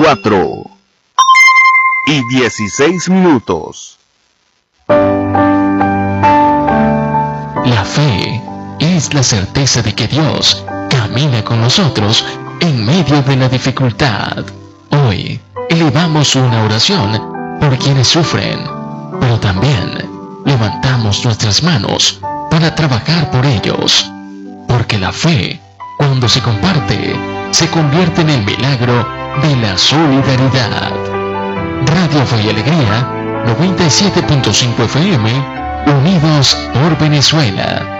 4:16. La fe es la certeza de que Dios camina con nosotros en medio de la dificultad. Hoy elevamos una oración por quienes sufren, pero también levantamos nuestras manos para trabajar por ellos, porque la fe, cuando se comparte, se convierte en el milagro de la solidaridad. Radio Fe y Alegría, 97.5 FM, unidos por Venezuela.